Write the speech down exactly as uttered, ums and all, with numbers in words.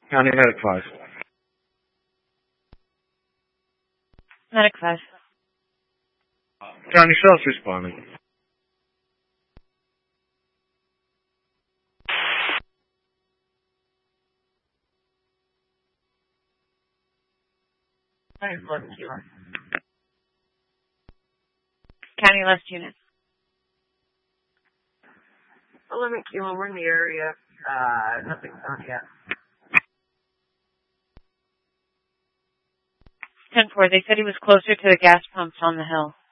County Medic five. Medic five. County Sheriff's responding. County left unit. eleven kilo, we're in the area. Uh, nothing's on yet. ten four, they said he was closer to the gas pumps on the hill.